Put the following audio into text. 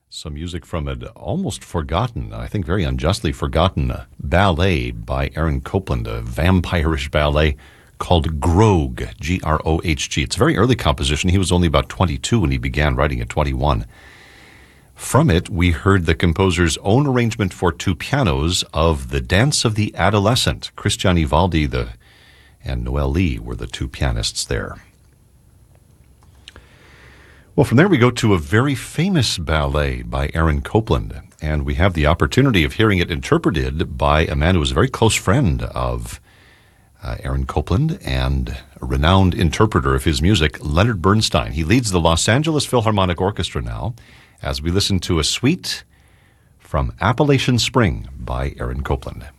Some music from an almost forgotten, I think very unjustly forgotten, ballet by Aaron Copland, a vampirish ballet called Grogue, G-R-O-H-G. It's a very early composition. He was only about 22 when he began writing at 21. From it, we heard the composer's own arrangement for two pianos of The Dance of the Adolescent. Christian Ivaldi and Noel Lee were the two pianists there. Well, from there we go to a very famous ballet by Aaron Copland, and we have the opportunity of hearing it interpreted by a man who was a very close friend of Aaron Copland and a renowned interpreter of his music, Leonard Bernstein. He leads the Los Angeles Philharmonic Orchestra now as we listen to a suite from Appalachian Spring by Aaron Copland.